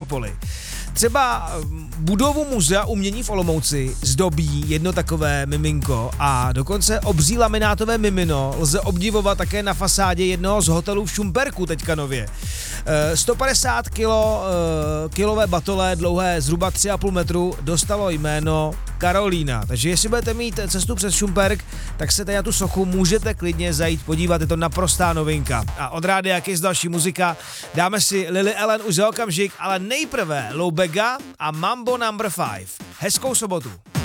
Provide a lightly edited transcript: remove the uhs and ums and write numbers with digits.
metropoli. Třeba budovu Muzea umění v Olomouci zdobí jedno takové miminko a dokonce obří laminátové mimino lze obdivovat také na fasádě jednoho z hotelů v Šumperku teďka nově. 150 kilové batole dlouhé zhruba 3,5 metru dostalo jméno Karolína. Takže jestli budete mít cestu přes Šumperk, tak se tady na tu sochu můžete klidně zajít podívat, je to naprostá novinka. A od Rádia Kiss další muzika, dáme si Lily Allen už za okamžik, ale nejprve Lou Bega a Mambo No. 5. Hezkou sobotu.